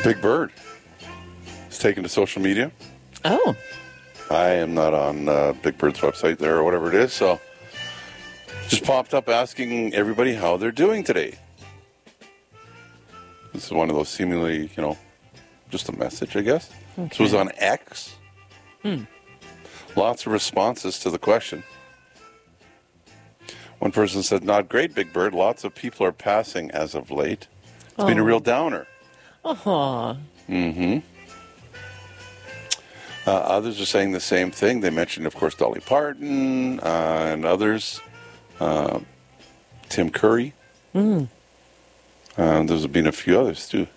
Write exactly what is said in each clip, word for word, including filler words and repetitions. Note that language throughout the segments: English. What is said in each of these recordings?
Big Bird is taken to social media. Oh. I am not on uh, Big Bird's website there or whatever it is, so just popped up asking everybody how they're doing today. This is one of those seemingly, you know, just a message, I guess. Okay. This was on X. Hmm. Lots of responses to the question. One person said, not great, Big Bird. Lots of people are passing as of late. It's oh. been a real downer. Uh-huh. Mm-hmm. Uh, others are saying the same thing. They mentioned, of course, Dolly Parton uh, and others. Uh, Tim Curry. Mm. Uh, there's been a few others, too.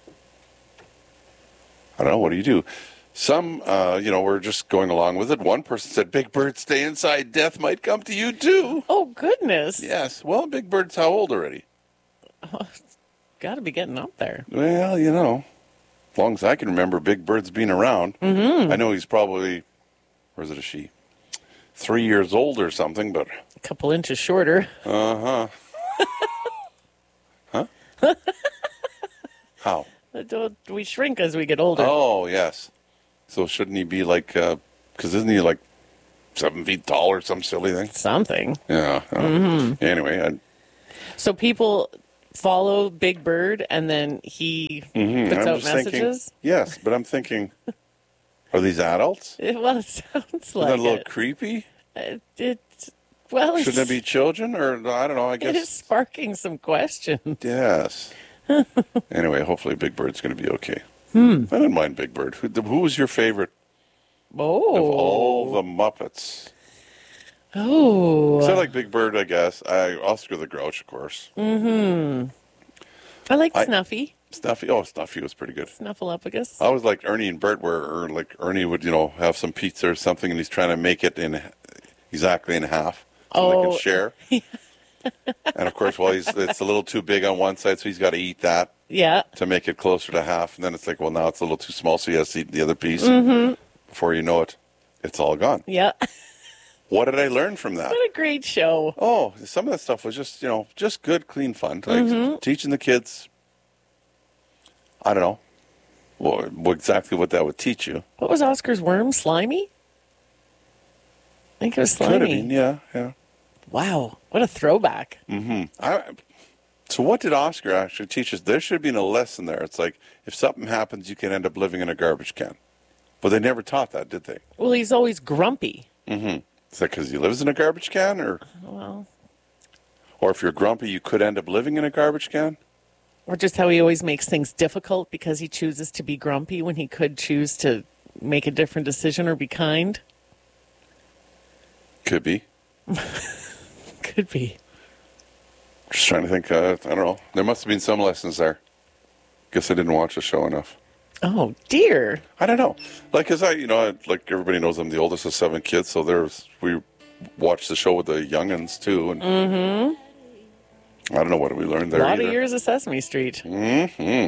I don't know. What do you do? Some, uh, you know, we're just going along with it. One person said, Big Bird, stay inside. Death might come to you, too. Oh, goodness. Yes. Well, Big Bird's how old already? Oh, it's got to be getting up there. Well, you know, as long as I can remember, Big Bird's been around. Mm-hmm. I know he's probably, or is it a she? Three years old or something, but... A couple inches shorter. Uh-huh. Huh? How? Don't we shrink as we get older? Oh, yes. So shouldn't he be like, because uh, isn't he like seven feet tall or some silly thing? Something. Yeah. Uh, mm-hmm. Anyway. I, so people follow Big Bird and then he mm-hmm. puts I'm out just messages? Thinking, yes, but I'm thinking, are these adults? It, well, it sounds Isn't like that a little it. creepy? It, it well, shouldn't it be children, or I don't know? I guess it is sparking some questions. Yes. Anyway, hopefully Big Bird's going to be okay. Hmm. I didn't mind Big Bird. Who, who was your favorite oh. of all the Muppets? Oh, So I like Big Bird, I guess. I Oscar the Grouch, of course. Mm-hmm. I like I, Snuffy. Snuffy. Oh, Snuffy was pretty good. Snuffleupagus. I always liked Ernie and Bert, where or like Ernie would, you know, have some pizza or something, and he's trying to make it in exactly in half so oh. they can share. And of course, well, he's it's a little too big on one side, so he's got to eat that. Yeah. To make it closer to half, and then it's like, well, now it's a little too small, so he has to eat the other piece. Mm-hmm. Before you know it, it's all gone. Yeah. What did I learn from that? What a great show. Oh, some of that stuff was just, you know, just good, clean fun. Like mm-hmm. teaching the kids, I don't know, well, exactly what that would teach you. What was Oscar's worm? Slimy? I think it was slimy. Could have been, yeah, yeah. Wow, what a throwback. Mm-hmm. I, so what did Oscar actually teach us? There should have been a lesson there. It's like, if something happens, you can end up living in a garbage can. But they never taught that, did they? Well, he's always grumpy. Mm-hmm. Is that because he lives in a garbage can? Or, well, or if you're grumpy, you could end up living in a garbage can? Or just how he always makes things difficult because he chooses to be grumpy when he could choose to make a different decision or be kind? Could be. Could be. Just trying to think. Uh, I don't know. There must have been some lessons there. Guess I didn't watch the show enough. Oh, dear. I don't know. Like, because I, you know, I, like everybody knows I'm the oldest of seven kids, so there's, we watched the show with the youngins, too. And mm-hmm. I don't know what we learned there A lot either. of years of Sesame Street. Mm-hmm.